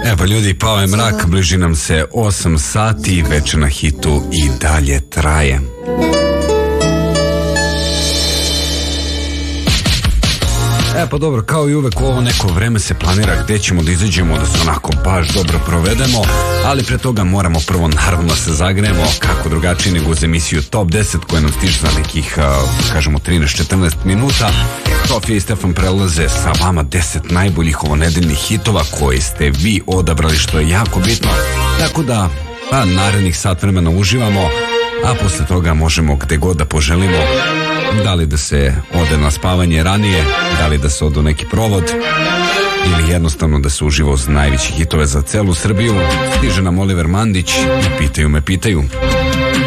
Pa ljudi, pao je mrak, bliži nam se 8 sati, večer na hitu i dalje traje. Pa dobro, kao i uvek u ovo neko vreme se planira gde ćemo da izađemo, da se onako baš dobro provedemo, ali pre toga moramo prvo naravno se zagrejemo, kako drugačije nego uz emisiju Top 10 koja nam stiže za nekih, kažemo, 13-14 minuta. Sofija i Stefan prelaze sa vama 10 najboljih ovonedeljnih hitova koje ste vi odabrali, što je jako bitno, tako da narednih sat vremena uživamo, a posle toga možemo gde god da poželimo. Da li da se ode na spavanje ranije, da li da se ode u neki provod ili jednostavno da se uživa uz najveći hitove za celu Srbiju. Stiže nam Oliver Mandić i pitaju me pitaju.